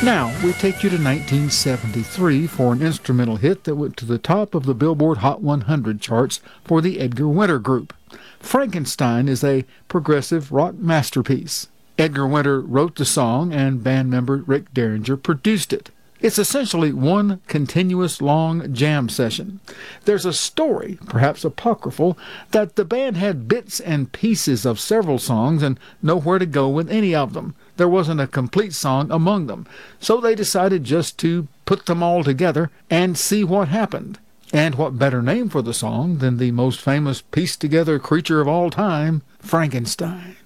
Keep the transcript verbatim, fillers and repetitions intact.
Now, we take you to nineteen seventy-three for an instrumental hit that went to the top of the Billboard Hot one hundred charts for the Edgar Winter Group. Frankenstein is a progressive rock masterpiece. Edgar Winter wrote the song, and band member Rick Derringer produced it. It's essentially one continuous long jam session. There's a story, perhaps apocryphal, that the band had bits and pieces of several songs and nowhere to go with any of them. There wasn't a complete song among them, so they decided just to put them all together and see what happened. And what better name for the song than the most famous pieced-together creature of all time, Frankenstein?